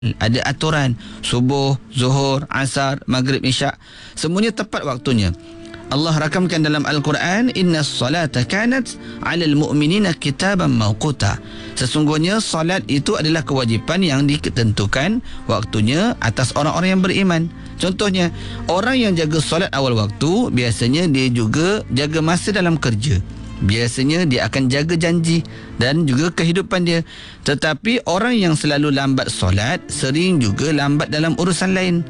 Ada aturan subuh, zuhur, asar, maghrib, isyak, semuanya tepat waktunya. Allah rakamkan dalam Al-Quran, inna salata kanat 'alal mu'minina kitaban mawquta. Sesungguhnya salat itu adalah kewajipan yang ditentukan waktunya atas orang-orang yang beriman. Contohnya, orang yang jaga salat awal waktu, biasanya dia juga jaga masa dalam kerja. Biasanya dia akan jaga janji dan juga kehidupan dia. Tetapi orang yang selalu lambat solat sering juga lambat dalam urusan lain.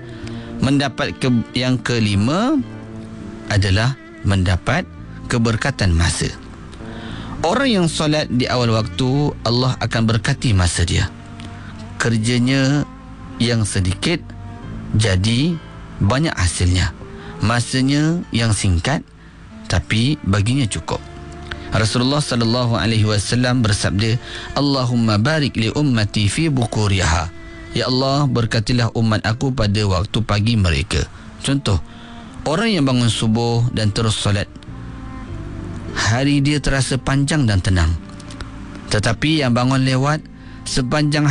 Yang kelima adalah mendapat keberkatan masa. Orang yang solat di awal waktu, Allah akan berkati masa dia. Kerjanya yang sedikit jadi banyak hasilnya. Masanya yang singkat tapi baginya cukup. Rasulullah sallallahu alaihi wasallam bersabda, Allahumma barik li ummati fi bukuriha. Ya Allah, berkatilah umat aku pada waktu pagi mereka. Contoh, orang yang bangun subuh dan terus solat, hari dia terasa panjang dan tenang. Tetapi yang bangun lewat, sepanjang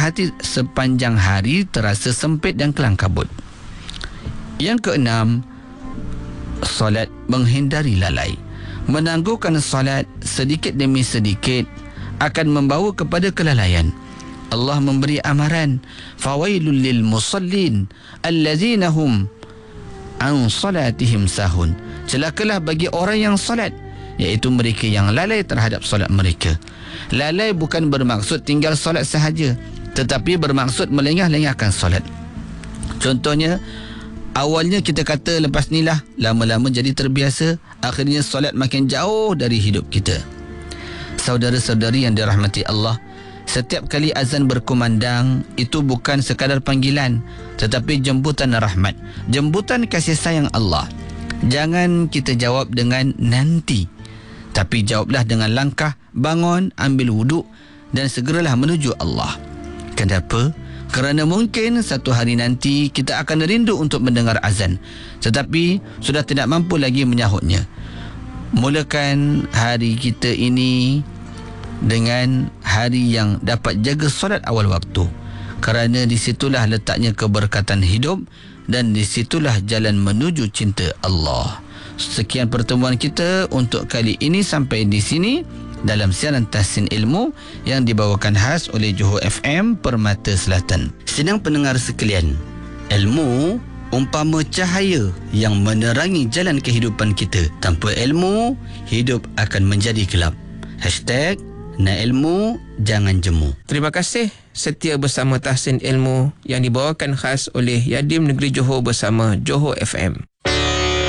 hari terasa sempit dan kelang kabut. Yang keenam, solat menghindari lalai. Menangguhkan salat sedikit demi sedikit akan membawa kepada kelalaian. Allah memberi amaran, fawailul lil musallin allazina hum an salatihim sahun. Celakalah bagi orang yang salat, iaitu mereka yang lalai terhadap salat mereka. Lalai bukan bermaksud tinggal salat sahaja, tetapi bermaksud melengah-lengahkan salat. Contohnya, awalnya kita kata lepas ni lah, lama-lama jadi terbiasa, akhirnya solat makin jauh dari hidup kita. Saudara-saudari yang dirahmati Allah, setiap kali azan berkumandang, itu bukan sekadar panggilan, tetapi jemputan rahmat, jemputan kasih sayang Allah. Jangan kita jawab dengan nanti, tapi jawablah dengan langkah, bangun, ambil wuduk dan segeralah menuju Allah. Kenapa? Kerana mungkin satu hari nanti kita akan rindu untuk mendengar azan, tetapi sudah tidak mampu lagi menyahutnya. Mulakan hari kita ini dengan hari yang dapat jaga solat awal waktu, kerana disitulah letaknya keberkatan hidup dan disitulah jalan menuju cinta Allah. Sekian pertemuan kita untuk kali ini, sampai di sini dalam siaran Tahsin Ilmu yang dibawakan khas oleh Johor FM Permata Selatan. Sidang pendengar sekalian, ilmu umpama cahaya yang menerangi jalan kehidupan kita. Tanpa ilmu, hidup akan menjadi gelap. #Nak ilmu, jangan jemu. Terima kasih setia bersama Tahsin Ilmu yang dibawakan khas oleh Yadim Negeri Johor bersama Johor FM.